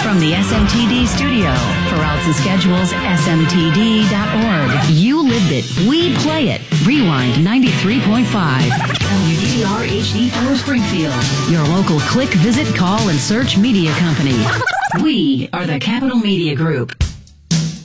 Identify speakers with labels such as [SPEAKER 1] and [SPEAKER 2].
[SPEAKER 1] From the SMTD studio, for routes and schedules, smtd.org. You lived it. We play it. Rewind 93.5. WDR HD4 Springfield. Your local click, visit, call, and search media company. We are the Capital Media Group.